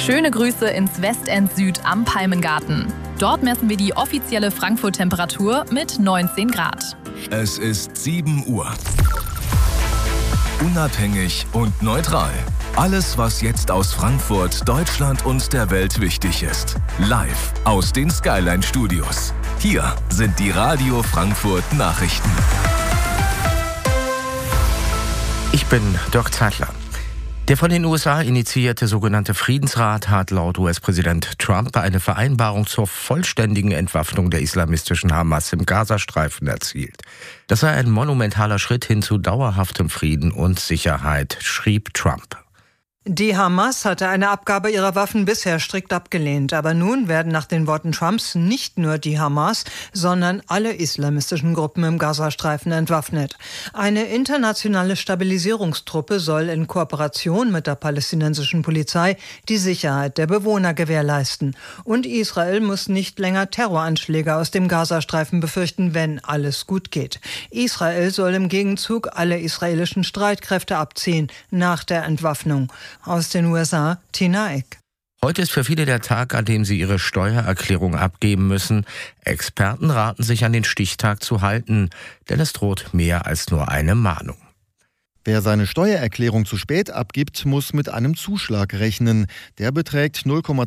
Schöne Grüße ins Westend Süd am Palmengarten. Dort messen wir die offizielle Frankfurt-Temperatur mit 19 Grad. Es ist 7 Uhr. Unabhängig und neutral. Alles, was jetzt aus Frankfurt, Deutschland und der Welt wichtig ist. Live aus den Skyline Studios. Hier sind die Radio Frankfurt Nachrichten. Ich bin Dirk Zeitler. Der von den USA initiierte sogenannte Friedensrat hat laut US-Präsident Trump eine Vereinbarung zur vollständigen Entwaffnung der islamistischen Hamas im Gazastreifen erzielt. Das sei ein monumentaler Schritt hin zu dauerhaftem Frieden und Sicherheit, schrieb Trump. Die Hamas hatte eine Abgabe ihrer Waffen bisher strikt abgelehnt. Aber nun werden nach den Worten Trumps nicht nur die Hamas, sondern alle islamistischen Gruppen im Gazastreifen entwaffnet. Eine internationale Stabilisierungstruppe soll in Kooperation mit der palästinensischen Polizei die Sicherheit der Bewohner gewährleisten. Und Israel muss nicht länger Terroranschläge aus dem Gazastreifen befürchten, wenn alles gut geht. Israel soll im Gegenzug alle israelischen Streitkräfte abziehen nach der Entwaffnung. Aus den USA, Tina Eck. Heute ist für viele der Tag, an dem sie ihre Steuererklärung abgeben müssen. Experten raten sich an den Stichtag zu halten, denn es droht mehr als nur eine Mahnung. Wer seine Steuererklärung zu spät abgibt, muss mit einem Zuschlag rechnen. Der beträgt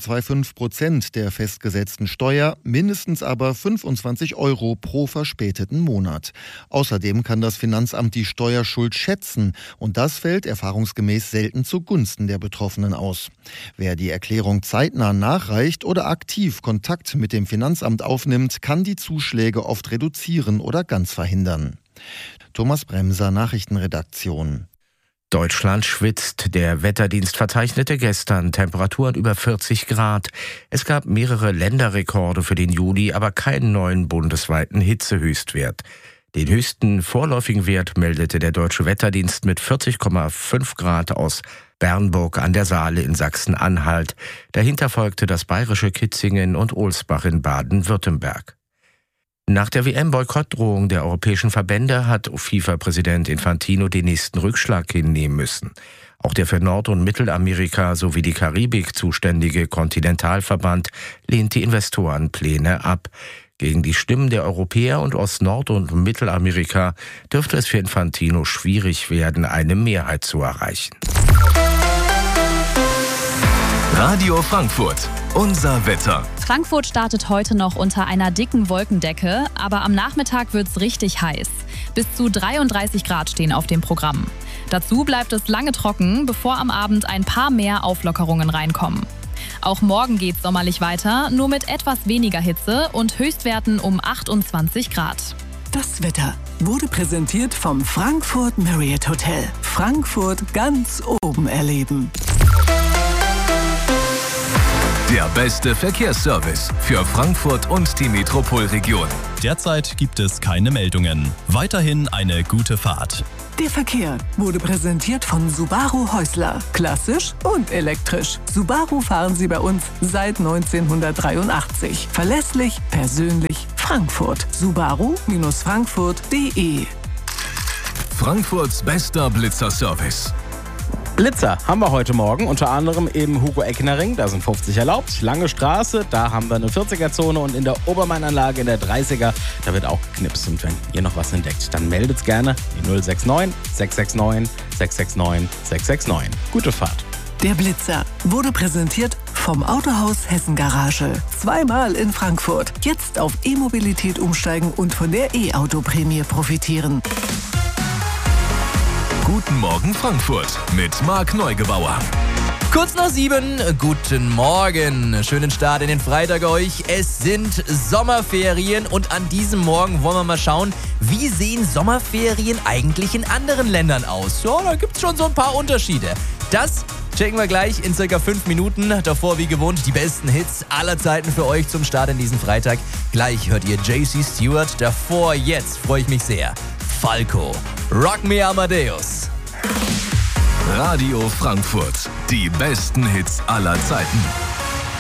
0,25% der festgesetzten Steuer, mindestens aber 25 € pro verspäteten Monat. Außerdem kann das Finanzamt die Steuerschuld schätzen und das fällt erfahrungsgemäß selten zugunsten der Betroffenen aus. Wer die Erklärung zeitnah nachreicht oder aktiv Kontakt mit dem Finanzamt aufnimmt, kann die Zuschläge oft reduzieren oder ganz verhindern. Thomas Bremser, Nachrichtenredaktion. Deutschland schwitzt. Der Wetterdienst verzeichnete gestern Temperaturen über 40 Grad. Es gab mehrere Länderrekorde für den Juli, aber keinen neuen bundesweiten Hitzehöchstwert. Den höchsten vorläufigen Wert meldete der Deutsche Wetterdienst mit 40,5 Grad aus Bernburg an der Saale in Sachsen-Anhalt. Dahinter folgte das bayerische Kitzingen und Ohlsbach in Baden-Württemberg. Nach der WM-Boykottdrohung der europäischen Verbände hat FIFA-Präsident Infantino den nächsten Rückschlag hinnehmen müssen. Auch der für Nord- und Mittelamerika sowie die Karibik zuständige Kontinentalverband lehnt die Investorenpläne ab. Gegen die Stimmen der Europäer und aus Nord- und Mittelamerika dürfte es für Infantino schwierig werden, eine Mehrheit zu erreichen. Radio Frankfurt. Unser Wetter. Frankfurt startet heute noch unter einer dicken Wolkendecke, aber am Nachmittag wird's richtig heiß. Bis zu 33 Grad stehen auf dem Programm. Dazu bleibt es lange trocken, bevor am Abend ein paar mehr Auflockerungen reinkommen. Auch morgen geht's sommerlich weiter, nur mit etwas weniger Hitze und Höchstwerten um 28 Grad. Das Wetter wurde präsentiert vom Frankfurt Marriott Hotel. Frankfurt ganz oben erleben. Der beste Verkehrsservice für Frankfurt und die Metropolregion. Derzeit gibt es keine Meldungen. Weiterhin eine gute Fahrt. Der Verkehr wurde präsentiert von Subaru Häusler. Klassisch und elektrisch. Subaru fahren Sie bei uns seit 1983. Verlässlich, persönlich, Frankfurt. Subaru-frankfurt.de. Frankfurts bester Blitzer-Service. Blitzer haben wir heute Morgen, unter anderem im Hugo-Eckner-Ring, da sind 50 erlaubt. Lange Straße, da haben wir eine 40er-Zone und in der Obermain-Anlage in der 30er, da wird auch geknipst. Und wenn ihr noch was entdeckt, dann meldet's gerne die 069 669 669 669. Gute Fahrt. Der Blitzer wurde präsentiert vom Autohaus Hessen Garage. Zweimal in Frankfurt. Jetzt auf E-Mobilität umsteigen und von der E-Auto-Prämie profitieren. Guten Morgen Frankfurt mit Marc Neugebauer. Kurz nach 7, guten Morgen. Schönen Start in den Freitag euch. Es sind Sommerferien und an diesem Morgen wollen wir mal schauen, wie sehen Sommerferien eigentlich in anderen Ländern aus? Ja, da gibt es schon so ein paar Unterschiede. Das checken wir gleich in circa 5 Minuten. Davor wie gewohnt die besten Hits aller Zeiten für euch zum Start in diesen Freitag. Gleich hört ihr JC Stewart. Davor jetzt freue ich mich sehr. Falco. Rock Me Amadeus. Radio Frankfurt. Die besten Hits aller Zeiten.